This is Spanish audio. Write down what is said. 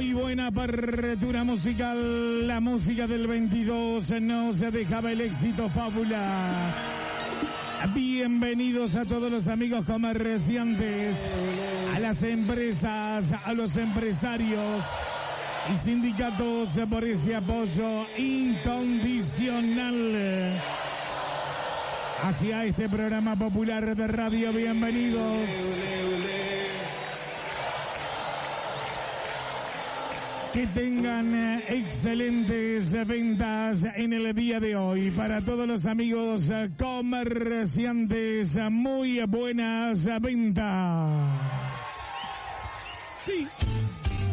Muy buena apertura musical, la música del 22 no se dejaba el éxito fábula. Bienvenidos a todos los amigos comerciantes, a las empresas, a los empresarios y sindicatos por ese apoyo incondicional hacia este programa popular de radio. Bienvenidos. Que tengan excelentes ventas en el día de hoy. Para todos los amigos comerciantes, muy buenas ventas. Sí.